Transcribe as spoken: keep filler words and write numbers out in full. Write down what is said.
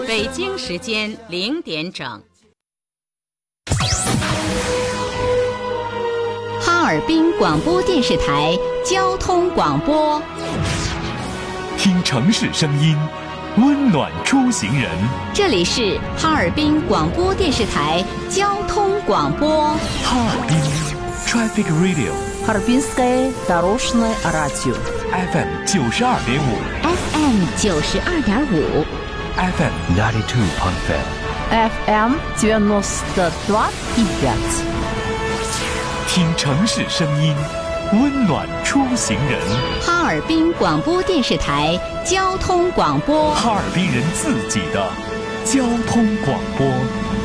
北京时间零点整。 哈尔滨广播电视台交通广播， 听城市声音，温暖出行人。 这里是哈尔滨广播电视台交通广播。 哈尔滨 Traffic Radio， Harbinskое дорожное радио F M 九十二点五 F M 九十二点五 F M ninety two point five F M девяносто два и пять。 听城市声音，温暖出行人。 哈尔滨广播电视台交通广播， 哈尔滨人自己的交通广播。